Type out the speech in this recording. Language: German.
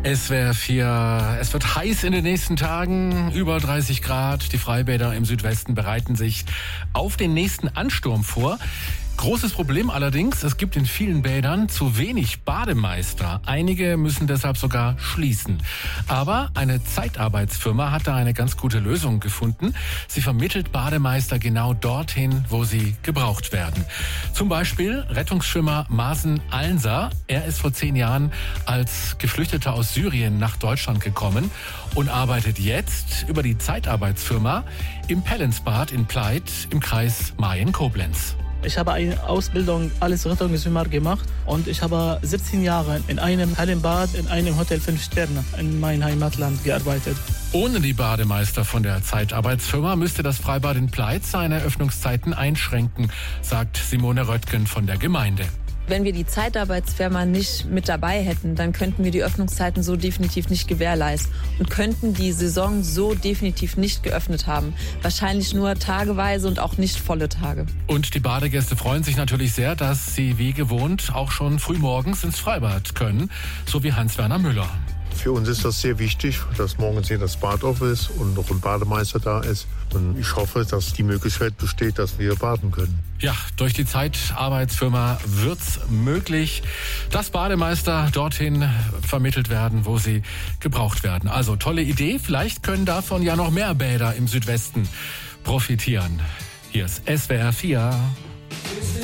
SWR 4. Es wird heiß in den nächsten Tagen, über 30 Grad. Die Freibäder im Südwesten bereiten sich auf den nächsten Ansturm vor. Großes Problem allerdings, es gibt in vielen Bädern zu wenig Bademeister. Einige müssen deshalb sogar schließen. Aber eine Zeitarbeitsfirma hat da eine ganz gute Lösung gefunden. Sie vermittelt Bademeister genau dorthin, wo sie gebraucht werden. Zum Beispiel Rettungsschwimmer Masen Alnsa. Er ist vor 10 Jahren als Geflüchteter aus Syrien nach Deutschland gekommen und arbeitet jetzt über die Zeitarbeitsfirma im Pellensbad in Pleit im Kreis Mayen-Koblenz. Ich habe eine Ausbildung als Rettungsschwimmer gemacht und ich habe 17 Jahre in einem Hallenbad in einem Hotel 5 Sterne in meinem Heimatland gearbeitet. Ohne die Bademeister von der Zeitarbeitsfirma müsste das Freibad in Pleit seine Öffnungszeiten einschränken, sagt Simone Röttgen von der Gemeinde. Wenn wir die Zeitarbeitsfirma nicht mit dabei hätten, dann könnten wir die Öffnungszeiten so definitiv nicht gewährleisten und könnten die Saison so definitiv nicht geöffnet haben. Wahrscheinlich nur tageweise und auch nicht volle Tage. Und die Badegäste freuen sich natürlich sehr, dass sie wie gewohnt auch schon frühmorgens ins Freibad können, so wie Hans-Werner Müller. Für uns ist das sehr wichtig, dass morgens hier das Bad auf ist und noch ein Bademeister da ist. Und ich hoffe, dass die Möglichkeit besteht, dass wir baden können. Ja, durch die Zeitarbeitsfirma wird's möglich, dass Bademeister dorthin vermittelt werden, wo sie gebraucht werden. Also tolle Idee. Vielleicht können davon ja noch mehr Bäder im Südwesten profitieren. Hier ist SWR 4.